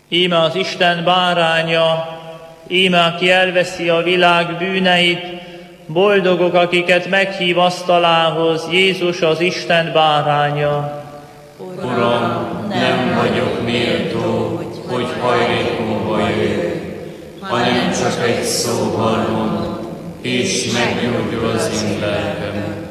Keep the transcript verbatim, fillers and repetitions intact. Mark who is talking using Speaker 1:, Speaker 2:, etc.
Speaker 1: Íme az Isten báránya, íme aki elveszi a világ bűneit, boldogok, akiket meghív asztalához, Jézus az Isten báránya.
Speaker 2: Uram, nem vagyok méltó, hogy hajlékomba jöjj, hanem csak egy szóval mond, és meggyógyul az én lelkem.